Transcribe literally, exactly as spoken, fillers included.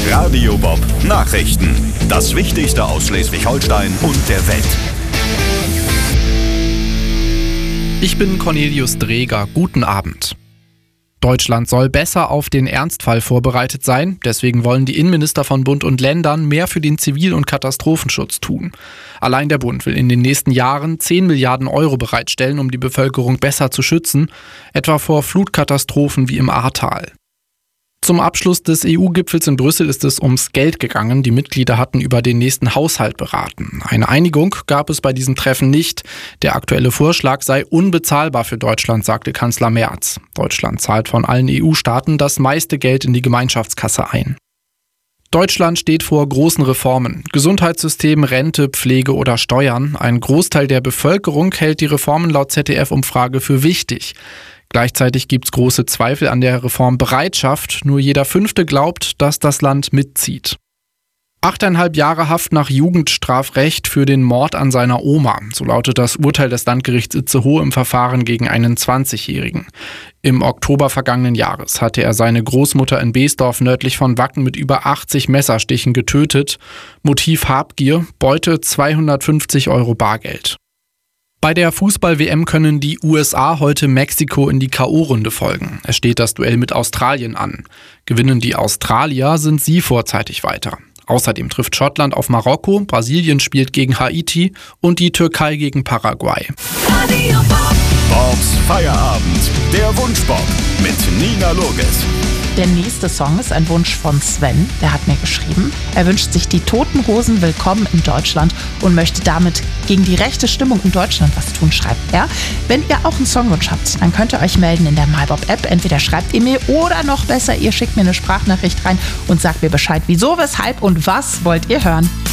Radio Bob Nachrichten. Das Wichtigste aus Schleswig-Holstein und der Welt. Ich bin Cornelius Dreger. Guten Abend. Deutschland soll besser auf den Ernstfall vorbereitet sein. Deswegen wollen die Innenminister von Bund und Ländern mehr für den Zivil- und Katastrophenschutz tun. Allein der Bund will in den nächsten Jahren zehn Milliarden Euro bereitstellen, um die Bevölkerung besser zu schützen, etwa vor Flutkatastrophen wie im Ahrtal. Zum Abschluss des E U-Gipfels in Brüssel ist es ums Geld gegangen. Die Mitglieder hatten über den nächsten Haushalt beraten. Eine Einigung gab es bei diesem Treffen nicht. Der aktuelle Vorschlag sei unbezahlbar für Deutschland, sagte Kanzler Merz. Deutschland zahlt von allen E U-Staaten das meiste Geld in die Gemeinschaftskasse ein. Deutschland steht vor großen Reformen. Gesundheitssystem, Rente, Pflege oder Steuern. Ein Großteil der Bevölkerung hält die Reformen laut Z D F-Umfrage für wichtig. Gleichzeitig gibt es große Zweifel an der Reformbereitschaft. Nur jeder Fünfte glaubt, dass das Land mitzieht. Achteinhalb Jahre Haft nach Jugendstrafrecht für den Mord an seiner Oma. So lautet das Urteil des Landgerichts Itzehoe im Verfahren gegen einen zwanzigjährigen. Im Oktober vergangenen Jahres hatte er seine Großmutter in Beesdorf nördlich von Wacken mit über achtzig Messerstichen getötet. Motiv Habgier, Beute zweihundertfünfzig Euro Bargeld. Bei der Fußball-W M können die U S A heute Mexiko in die K O-Runde folgen. Es steht das Duell mit Australien an. Gewinnen die Australier, sind sie vorzeitig weiter. Außerdem trifft Schottland auf Marokko, Brasilien spielt gegen Haiti und die Türkei gegen Paraguay. Bobs Feierabend, der Wunschbob mit Nina Loges. Der nächste Song ist ein Wunsch von Sven, der hat mir geschrieben. Er wünscht sich die Toten Hosen willkommen in Deutschland und möchte damit gegen die rechte Stimmung in Deutschland was tun, schreibt er. Wenn ihr auch einen Songwunsch habt, dann könnt ihr euch melden in der MyBob-App. Entweder schreibt ihr mir oder noch besser, ihr schickt mir eine Sprachnachricht rein und sagt mir Bescheid, wieso, weshalb und was wollt ihr hören.